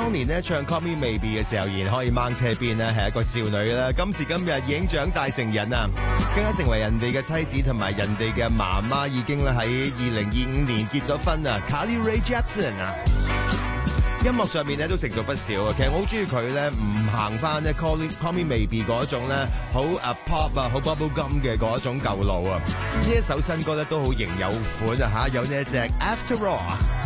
當年咧唱 Call Me Maybe 嘅時候，仍然可以掹車邊咧係一個少女啦。今時今日已經長大成人啊，更加成為人哋嘅妻子同埋人哋嘅媽媽，已經咧喺2025年結咗婚啊。Carly Rae Jepsen 啊，音樂上面咧都成熟不少啊。其實我好中意佢咧，唔行翻咧 Call Me Maybe 嗰種咧好pop 啊，好 bubble gum 嘅嗰一種舊路啊。呢一首新歌咧都好型有款啊嚇，有呢一隻 After All 啊。